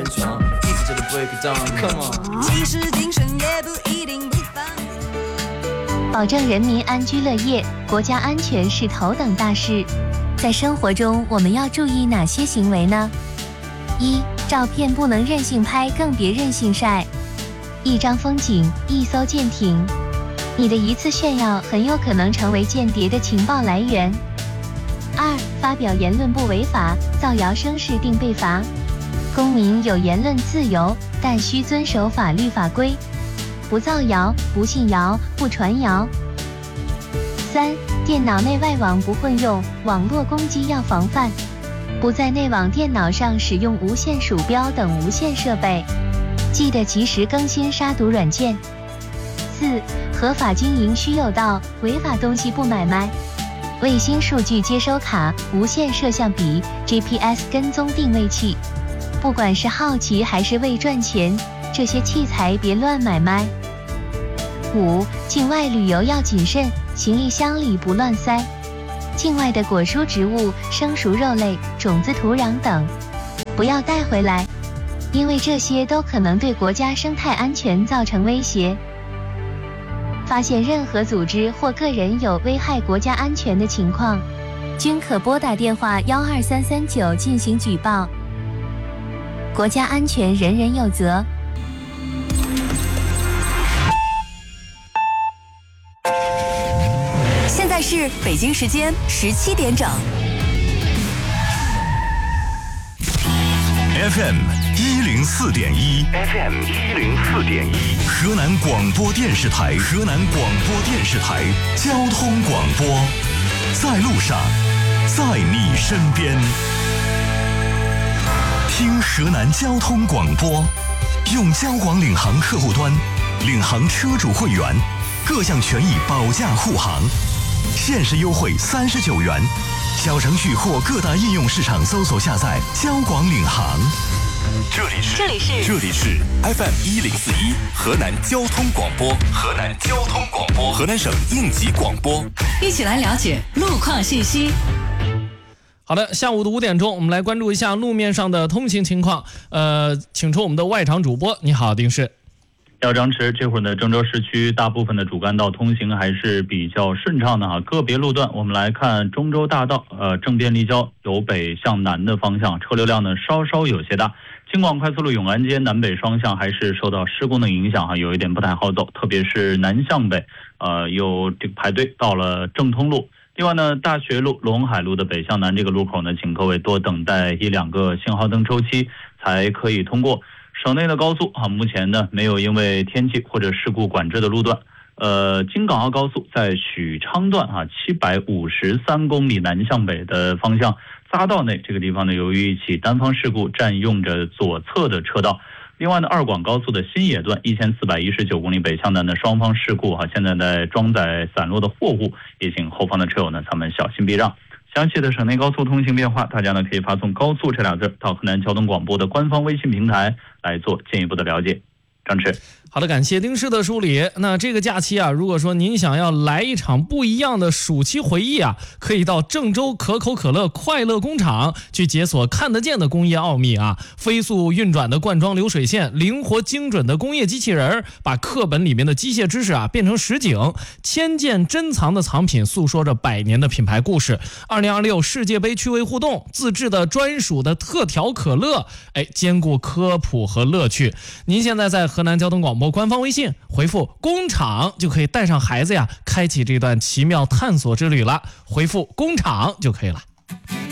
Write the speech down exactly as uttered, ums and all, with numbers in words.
人床，一直叫它 break it down。Come on， 其实精神也不一定不凡。 保证人民安居乐业，国家安全是头等大事。在生活中，我们要注意哪些行为呢？一、照片不能任性拍，更别任性晒。一张风景，一艘舰艇，你的一次炫耀很有可能成为间谍的情报来源。二、发表言论不违法，造谣生事定被罚。公民有言论自由，但需遵守法律法规，不造谣，不信谣，不传谣。三、电脑内外网不混用，网络攻击要防范，不在内网电脑上使用无线鼠标等无线设备，记得及时更新杀毒软件。四、合法经营需有道，违法东西不买卖。卫星数据接收卡、无线摄像笔、G P S 跟踪定位器，不管是好奇还是为赚钱，这些器材别乱买卖。五、境外旅游要谨慎，行李箱里不乱塞。境外的果蔬植物、生熟肉类、种子、土壤等，不要带回来，因为这些都可能对国家生态安全造成威胁。发现任何组织或个人有危害国家安全的情况，均可拨打电话幺二三三九进行举报。国家安全人人有责。 现在是北京时间十七点整。 F M 一零四点一 ，F M 一零四点一，河南广播电视台，河南广播电视台交通广播，在路上，在你身边，听河南交通广播，用交广领航客户端，领航车主会员，各项权益保驾护航，限时优惠三十九元。小程序或各大应用市场搜索下载交广领航。这里是这里是这里是 F M 一零四一河南交通广播，河南交通广播，河南省应急广播。 一起来了解路况信息。 好的，下午的五点钟，我们来关注一下路面上的通行情况。呃，请出我们的外场主播。你好，丁氏。 要张弛，这会儿呢，郑州市区大部分的主干道通行还是比较顺畅的哈。个别路段，我们来看中州大道，呃，正便立交由北向南的方向，车流量呢稍稍有些大。京广快速路永安街南北双向还是受到施工的影响哈，有一点不太好走，特别是南向北，呃，有这个排队到了正通路。另外呢，大学路、陇海路的北向南这个路口呢，请各位多等待一两个信号灯周期才可以通过。省内的高速啊，目前呢没有因为天气或者事故管制的路段。呃，京港澳高速在许昌段啊，七百五十三公里南向北的方向，匝道内这个地方呢，由于一起单方事故占用着左侧的车道。另外呢，二广高速的新野段一千四百一十九公里北向南的双方事故啊，现在在装载散落的货物，也请后方的车友呢，咱们小心避让。详细的省内高速通行变化，大家呢可以发送高速这俩字到河南交通广播的官方微信平台来做进一步的了解。张弛。 好的，感谢丁氏的梳理。那这个假期啊，如果说您想要来一场不一样的暑期回忆啊，可以到郑州可口可乐快乐工厂去解锁看得见的工业奥秘啊，飞速运转的灌装流水线，灵活精准的工业机器人，把课本里面的机械知识啊变成实景，千件珍藏的藏品诉说着百年的品牌故事。二零二六世界杯趣味互动，自制的专属的特调可乐，哎，兼顾科普和乐趣。您现在在河南交通广播官方微信回复工厂，就可以带上孩子呀，开启这段奇妙探索之旅了。回复工厂就可以了。